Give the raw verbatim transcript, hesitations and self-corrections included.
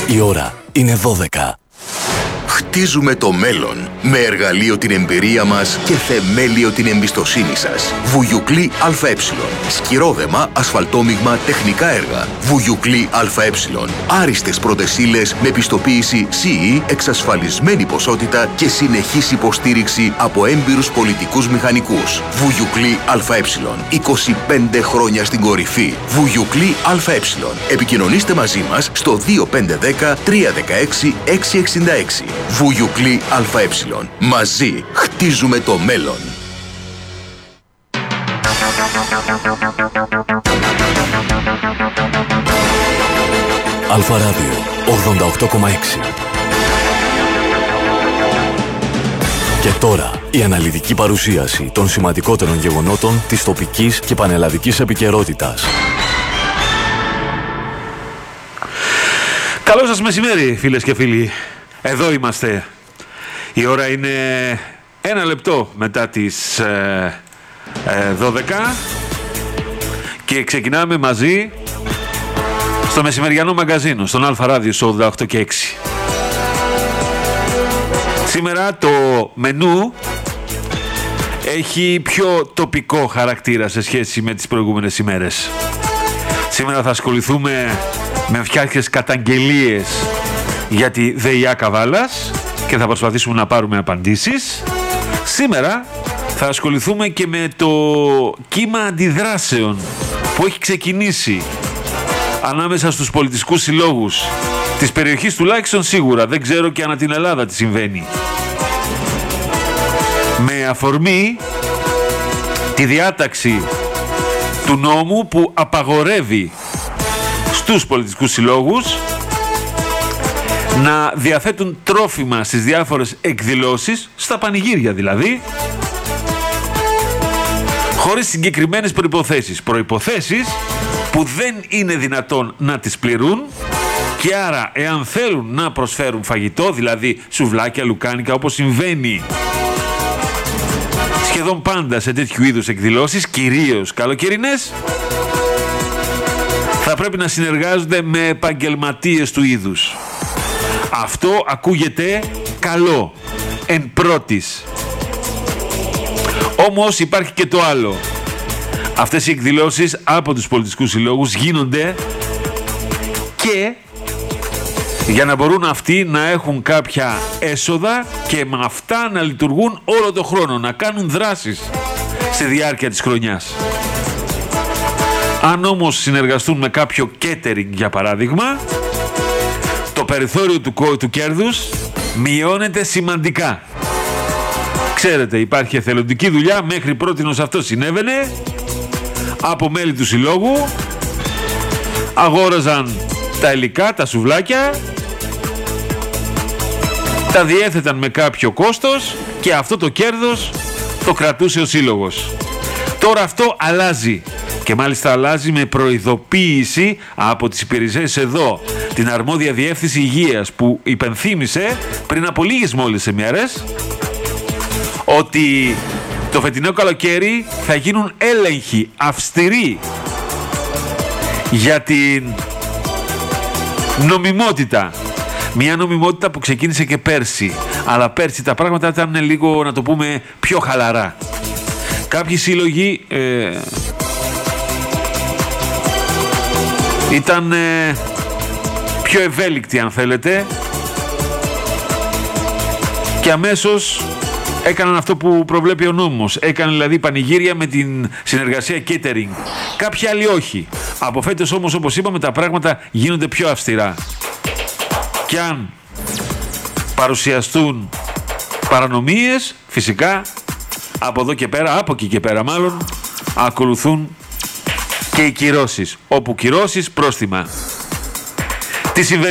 Η ώρα είναι δώδεκα. Χτίζουμε το μέλλον με εργαλείο την εμπειρία μας και θεμέλιο την εμπιστοσύνη σας. Βουγιουκλή ΑΕ. Σκυρόδεμα, ασφαλτόμιγμα, τεχνικά έργα. Βουγιουκλή ΑΕ. Άριστες πρώτες ύλες με πιστοποίηση σι ι, εξασφαλισμένη ποσότητα και συνεχής υποστήριξη από έμπειρους πολιτικούς μηχανικούς. Βουγιουκλή ΑΕ. είκοσι πέντε χρόνια στην κορυφή. Βουγιουκλή ΑΕ. Επικοινωνήστε μαζί μας στο δύο πέντε ένα μηδέν τρία ένα έξι έξι έξι έξι. Βουγιουκλή ΑΕ. Μαζί χτίζουμε το μέλλον. Αλφα Ράδιο ογδόντα οκτώ κόμμα έξι. Και τώρα η αναλυτική παρουσίαση των σημαντικότερων γεγονότων της τοπικής και πανελλαδικής επικαιρότητας. Καλό σας μεσημέρι, φίλες και φίλοι. Εδώ είμαστε. Η ώρα είναι ένα λεπτό μετά τις ε, ε, δώδεκα και ξεκινάμε μαζί στο μεσημεριανό μαγκαζίνο, στον Αλφα Ράδιο, στο ογδόντα οκτώ και έξι. Σήμερα το μενού έχει πιο τοπικό χαρακτήρα σε σχέση με τις προηγούμενες ημέρες. Σήμερα θα ασχοληθούμε με φτιάχτες καταγγελίες για τη ΔΕΙΑ Καβάλας και θα προσπαθήσουμε να πάρουμε απαντήσεις. Σήμερα θα ασχοληθούμε και με το κύμα αντιδράσεων που έχει ξεκινήσει ανάμεσα στους πολιτιστικούς συλλόγους της περιοχής, τουλάχιστον σίγουρα, δεν ξέρω και ανά την Ελλάδα τι συμβαίνει. Με αφορμή τη διάταξη του νόμου που απαγορεύει στους πολιτιστικούς συλλόγους να διαθέτουν τρόφιμα στις διάφορες εκδηλώσεις, στα πανηγύρια δηλαδή, χωρίς συγκεκριμένες προϋποθέσεις. Προϋποθέσεις που δεν είναι δυνατόν να τις πληρούν και άρα εάν θέλουν να προσφέρουν φαγητό, δηλαδή σουβλάκια, λουκάνικα, όπως συμβαίνει σχεδόν πάντα σε τέτοιου είδους εκδηλώσεις, κυρίως καλοκαιρινές, θα πρέπει να συνεργάζονται με επαγγελματίες του είδους. Αυτό ακούγεται καλό εν πρώτης. Όμως υπάρχει και το άλλο. Αυτές οι εκδηλώσεις από τους πολιτιστικούς συλλόγους γίνονται και για να μπορούν αυτοί να έχουν κάποια έσοδα και με αυτά να λειτουργούν όλο το χρόνο, να κάνουν δράσεις στη διάρκεια της χρονιάς. Αν όμως συνεργαστούν με κάποιο catering, για παράδειγμα, το περιθώριο του, του κέρδους μειώνεται σημαντικά. Ξέρετε, υπάρχει εθελοντική δουλειά, μέχρι πρότινος αυτό συνέβαινε, από μέλη του συλλόγου, αγόραζαν τα υλικά, τα σουβλάκια, τα διέθεταν με κάποιο κόστος και αυτό το κέρδος το κρατούσε ο σύλλογος. Τώρα αυτό αλλάζει. Και μάλιστα αλλάζει με προειδοποίηση από τις υπηρεσίες εδώ, την αρμόδια διεύθυνση υγείας, που υπενθύμησε πριν από λίγες μόλις ημέρες ότι το φετινό καλοκαίρι θα γίνουν έλεγχοι αυστηροί για την νομιμότητα. Μια νομιμότητα που ξεκίνησε και πέρσι, αλλά πέρσι τα πράγματα ήταν λίγο, να το πούμε, πιο χαλαρά. Κάποιοι σύλλογοι ε, ήταν ε, πιο ευέλικτοι, αν θέλετε, και αμέσως έκαναν αυτό που προβλέπει ο νόμος. Έκαναν δηλαδή πανηγύρια με την συνεργασία catering. Κάποιοι άλλοι όχι. Από φέτος όμως, όπως είπαμε, τα πράγματα γίνονται πιο αυστηρά. Και αν παρουσιαστούν παρανομίες, φυσικά από εδώ και πέρα, από εκεί και πέρα μάλλον, ακολουθούν και οι κυρώσεις. Όπου κυρώσεις, πρόστιμα. Τι συμβαίνει